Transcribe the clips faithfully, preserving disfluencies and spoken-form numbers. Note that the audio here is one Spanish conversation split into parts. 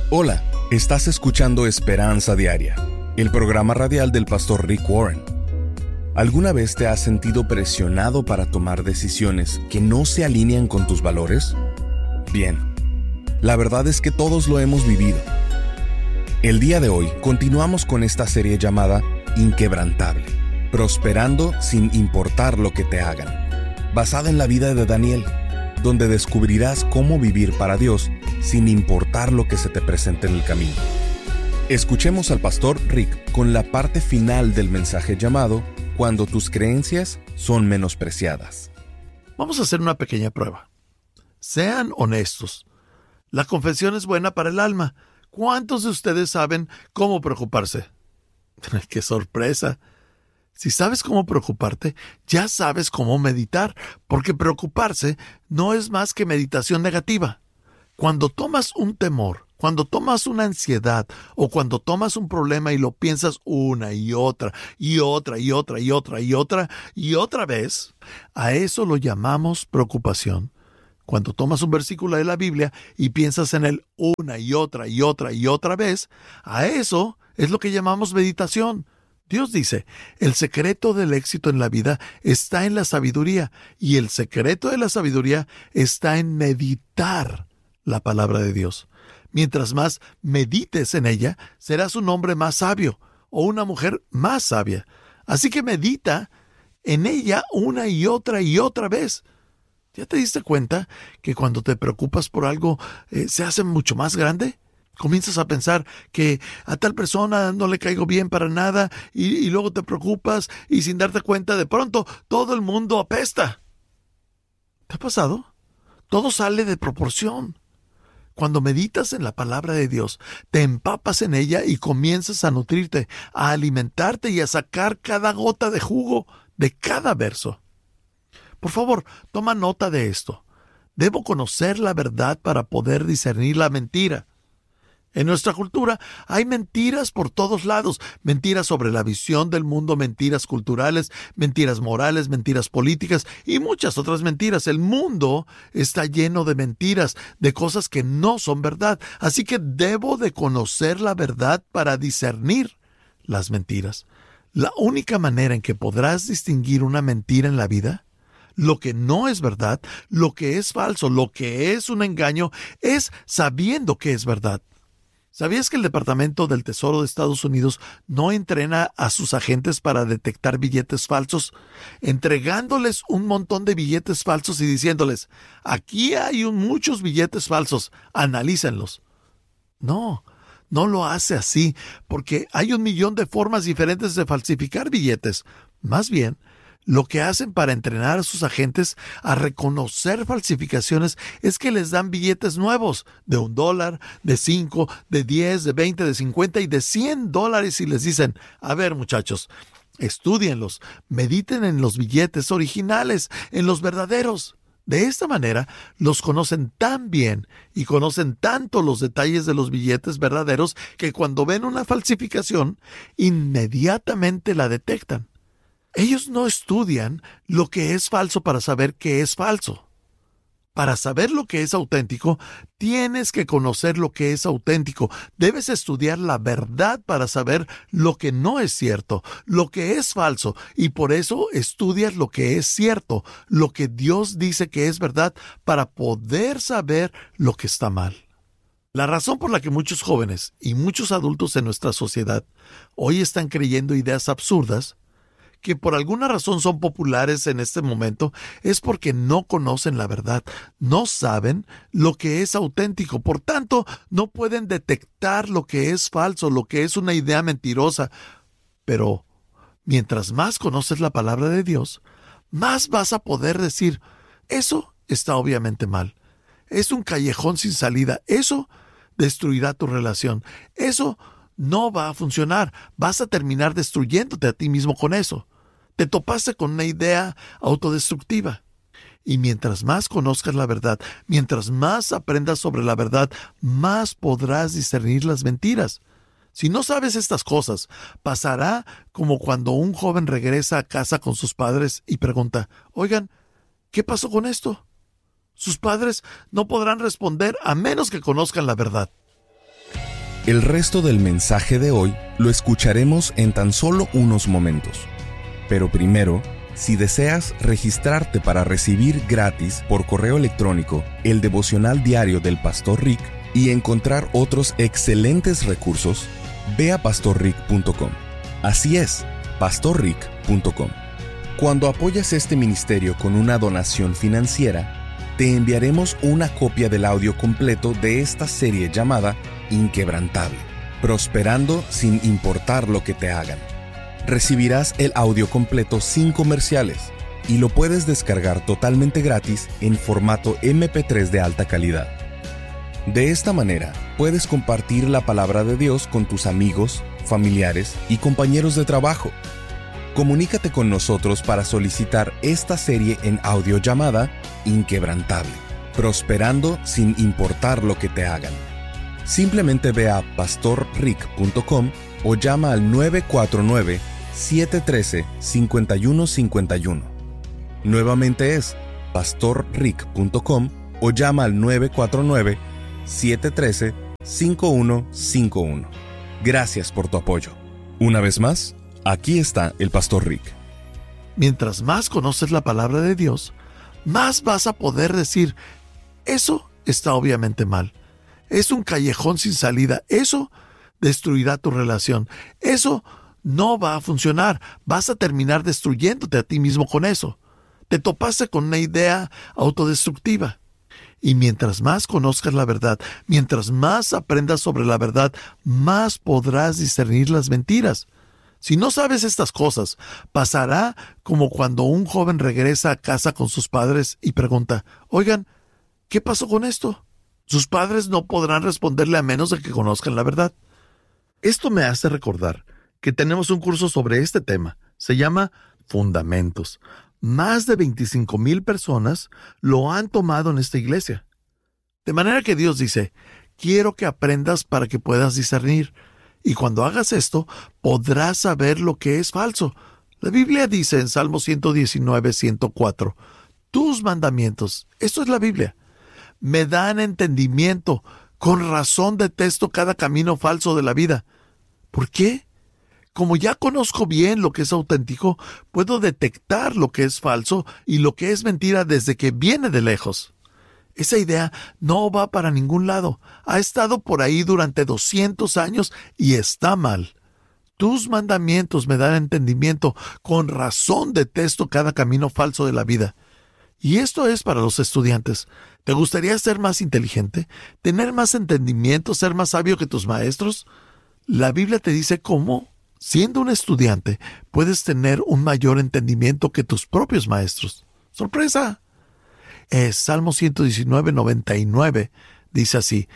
Hola, estás escuchando Esperanza Diaria, el programa radial del pastor Rick Warren. ¿Alguna vez te has sentido presionado para tomar decisiones que no se alinean con tus valores? Bien, la verdad es que todos lo hemos vivido. El día de hoy continuamos con esta serie llamada Inquebrantable, prosperando sin importar lo que te hagan, basada en la vida de Daniel, donde descubrirás cómo vivir para Dios sin importar lo que se te presente en el camino. Escuchemos al pastor Rick con la parte final del mensaje llamado Cuando tus creencias son menospreciadas. Vamos a hacer una pequeña prueba. Sean honestos. La confesión es buena para el alma. ¿Cuántos de ustedes saben cómo preocuparse? ¡Qué sorpresa! Si sabes cómo preocuparte, ya sabes cómo meditar, porque preocuparse no es más que meditación negativa. Cuando tomas un temor, cuando tomas una ansiedad o cuando tomas un problema y lo piensas una y otra y otra y otra y otra y otra y otra vez, a eso lo llamamos preocupación. Cuando tomas un versículo de la Biblia y piensas en él una y otra y otra y otra vez, a eso es lo que llamamos meditación. Dios dice, el secreto del éxito en la vida está en la sabiduría y el secreto de la sabiduría está en meditar la palabra de Dios. Mientras más medites en ella, serás un hombre más sabio o una mujer más sabia. Así que medita en ella una y otra y otra vez. ¿Ya te diste cuenta que cuando te preocupas por algo eh, se hace mucho más grande? Comienzas a pensar que a tal persona no le caigo bien para nada y, y luego te preocupas y sin darte cuenta de pronto todo el mundo apesta. ¿Te ha pasado? Todo sale de proporción. Cuando meditas en la palabra de Dios, te empapas en ella y comienzas a nutrirte, a alimentarte y a sacar cada gota de jugo de cada verso. Por favor, toma nota de esto. Debo conocer la verdad para poder discernir la mentira. En nuestra cultura hay mentiras por todos lados, mentiras sobre la visión del mundo, mentiras culturales, mentiras morales, mentiras políticas y muchas otras mentiras. El mundo está lleno de mentiras, de cosas que no son verdad. Así que debo de conocer la verdad para discernir las mentiras. La única manera en que podrás distinguir una mentira en la vida, lo que no es verdad, lo que es falso, lo que es un engaño, es sabiendo que es verdad. ¿Sabías que el Departamento del Tesoro de Estados Unidos no entrena a sus agentes para detectar billetes falsos, entregándoles un montón de billetes falsos y diciéndoles, aquí hay un, muchos billetes falsos, analícenlos? No, no lo hace así, porque hay un millón de formas diferentes de falsificar billetes. Más bien, lo que hacen para entrenar a sus agentes a reconocer falsificaciones es que les dan billetes nuevos de un dólar, de cinco, de diez, de veinte, de cincuenta y de cien dólares y les dicen, a ver muchachos, estúdienlos, mediten en los billetes originales, en los verdaderos. De esta manera, los conocen tan bien y conocen tanto los detalles de los billetes verdaderos que cuando ven una falsificación, inmediatamente la detectan. Ellos no estudian lo que es falso para saber qué es falso. Para saber lo que es auténtico, tienes que conocer lo que es auténtico. Debes estudiar la verdad para saber lo que no es cierto, lo que es falso. Y por eso estudias lo que es cierto, lo que Dios dice que es verdad, para poder saber lo que está mal. La razón por la que muchos jóvenes y muchos adultos en nuestra sociedad hoy están creyendo ideas absurdas, que por alguna razón son populares en este momento, es porque no conocen la verdad, no saben lo que es auténtico, por tanto, no pueden detectar lo que es falso, lo que es una idea mentirosa. Pero mientras más conoces la palabra de Dios, más vas a poder decir, eso está obviamente mal, es un callejón sin salida, eso destruirá tu relación, eso no va a funcionar, vas a terminar destruyéndote a ti mismo con eso. Te topaste con una idea autodestructiva. Y mientras más conozcas la verdad, mientras más aprendas sobre la verdad, más podrás discernir las mentiras. Si no sabes estas cosas, pasará como cuando un joven regresa a casa con sus padres y pregunta, oigan, ¿qué pasó con esto? Sus padres no podrán responder a menos que conozcan la verdad. El resto del mensaje de hoy lo escucharemos en tan solo unos momentos. Pero primero, si deseas registrarte para recibir gratis por correo electrónico el devocional diario del Pastor Rick y encontrar otros excelentes recursos, ve a pastor rick punto com. Así es, pastor rick punto com. Cuando apoyas este ministerio con una donación financiera, te enviaremos una copia del audio completo de esta serie llamada Inquebrantable, prosperando sin importar lo que te hagan. Recibirás el audio completo sin comerciales y lo puedes descargar totalmente gratis en formato eme pe tres de alta calidad. De esta manera, puedes compartir la palabra de Dios con tus amigos, familiares y compañeros de trabajo. Comunícate con nosotros para solicitar esta serie en audio llamada Inquebrantable, prosperando sin importar lo que te hagan. Simplemente ve a pastor rick punto com o llama al nueve cuatro nueve, siete uno tres, cinco uno cinco uno. Nuevamente es pastor rick punto com o llama al nueve cuatro nueve, siete uno tres, cinco uno cinco uno. Gracias por tu apoyo. Una vez más, aquí está el Pastor Rick. Mientras más conoces la palabra de Dios, más vas a poder decir, eso está obviamente mal. Es un callejón sin salida. Eso destruirá tu relación. Eso no va a funcionar. Vas a terminar destruyéndote a ti mismo con eso. Te topaste con una idea autodestructiva. Y mientras más conozcas la verdad, mientras más aprendas sobre la verdad, más podrás discernir las mentiras. Si no sabes estas cosas, pasará como cuando un joven regresa a casa con sus padres y pregunta, oigan, ¿qué pasó con esto? Sus padres no podrán responderle a menos de que conozcan la verdad. Esto me hace recordar que tenemos un curso sobre este tema. Se llama Fundamentos. Más de veinticinco mil personas lo han tomado en esta iglesia. De manera que Dios dice, quiero que aprendas para que puedas discernir. Y cuando hagas esto, podrás saber lo que es falso. La Biblia dice en Salmo ciento diecinueve, ciento cuatro, tus mandamientos, esto es la Biblia, me dan entendimiento. Con razón detesto cada camino falso de la vida. ¿Por qué? Como ya conozco bien lo que es auténtico, puedo detectar lo que es falso y lo que es mentira desde que viene de lejos. Esa idea no va para ningún lado. Ha estado por ahí durante doscientos años y está mal. Tus mandamientos me dan entendimiento. Con razón detesto cada camino falso de la vida. Y esto es para los estudiantes. ¿Te gustaría ser más inteligente? ¿Tener más entendimiento? ¿Ser más sabio que tus maestros? La Biblia te dice cómo, siendo un estudiante, puedes tener un mayor entendimiento que tus propios maestros. ¡Sorpresa! Eh, Salmo ciento diecinueve, noventa y nueve dice así,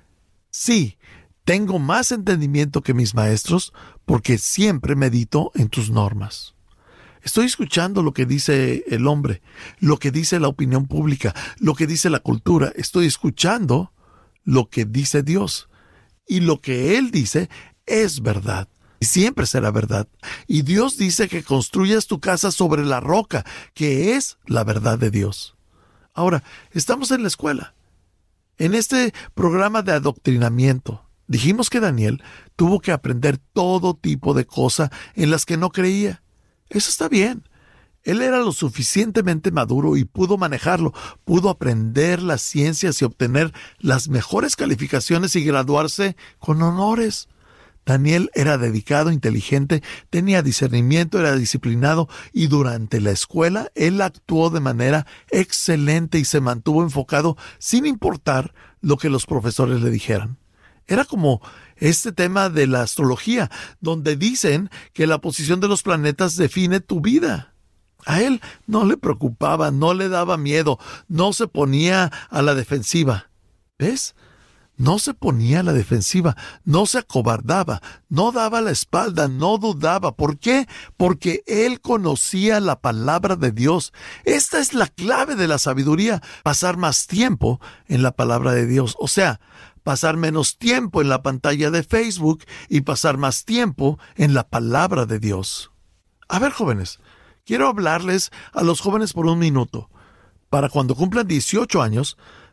sí, tengo más entendimiento que mis maestros, porque siempre medito en tus normas. Estoy escuchando lo que dice el hombre, lo que dice la opinión pública, lo que dice la cultura. Estoy escuchando lo que dice Dios. Y lo que Él dice es verdad. Y siempre será verdad. Y Dios dice que construyas tu casa sobre la roca, que es la verdad de Dios. Ahora, estamos en la escuela. En este programa de adoctrinamiento, dijimos que Daniel tuvo que aprender todo tipo de cosas en las que no creía. Eso está bien. Él era lo suficientemente maduro y pudo manejarlo, pudo aprender las ciencias y obtener las mejores calificaciones y graduarse con honores. Daniel era dedicado, inteligente, tenía discernimiento, era disciplinado y durante la escuela él actuó de manera excelente y se mantuvo enfocado sin importar lo que los profesores le dijeran. Era como este tema de la astrología, donde dicen que la posición de los planetas define tu vida. A él no le preocupaba, no le daba miedo, no se ponía a la defensiva. ¿Ves? No se ponía a la defensiva, no se acobardaba, no daba la espalda, no dudaba. ¿Por qué? Porque él conocía la palabra de Dios. Esta es la clave de la sabiduría, pasar más tiempo en la palabra de Dios. O sea, pasar menos tiempo en la pantalla de Facebook y pasar más tiempo en la palabra de Dios. A ver, jóvenes, quiero hablarles a los jóvenes por un minuto. Para cuando cumplan dieciocho años,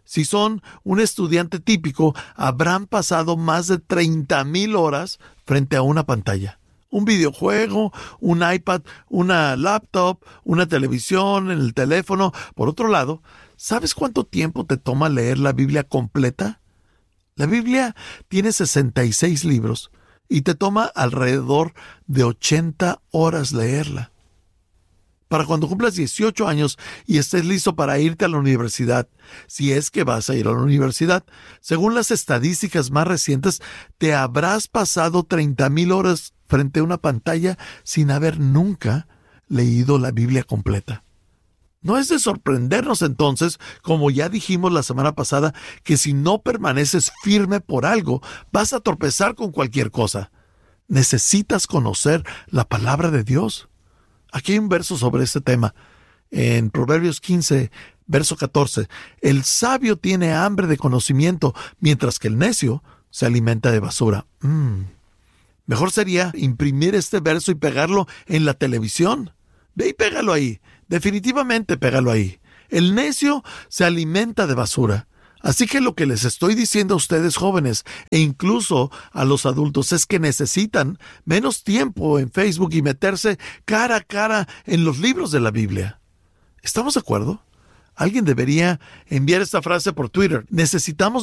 Si son un estudiante típico, habrán pasado más de treinta mil horas frente a una pantalla. Un videojuego, un iPad, una laptop, una televisión, en el teléfono. Por otro lado, ¿sabes cuánto tiempo te toma leer la Biblia completa? La Biblia tiene sesenta y seis libros y te toma alrededor de ochenta horas leerla. Para cuando cumplas dieciocho años y estés listo para irte a la universidad, si es que vas a ir a la universidad, según las estadísticas más recientes, te habrás pasado treinta mil horas frente a una pantalla sin haber nunca leído la Biblia completa. No es de sorprendernos entonces, como ya dijimos la semana pasada, que si no permaneces firme por algo, vas a tropezar con cualquier cosa. Necesitas conocer la palabra de Dios. Aquí hay un verso sobre este tema. En Proverbios quince, verso catorce. El sabio tiene hambre de conocimiento, mientras que el necio se alimenta de basura. Mm. Mejor sería imprimir este verso y pegarlo en la televisión. Ve y pégalo ahí. Definitivamente pégalo ahí. El necio se alimenta de basura. Así que lo que les estoy diciendo a ustedes jóvenes e incluso a los adultos es que necesitan menos tiempo en Facebook y meterse cara a cara en los libros de la Biblia. ¿Estamos de acuerdo? Alguien debería enviar esta frase por Twitter. Necesitamos